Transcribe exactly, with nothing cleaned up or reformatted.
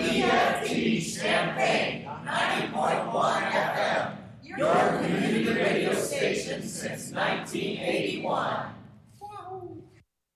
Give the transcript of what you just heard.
E F T Champaign, ninety point one F M, your community radio station since nineteen eighty-one.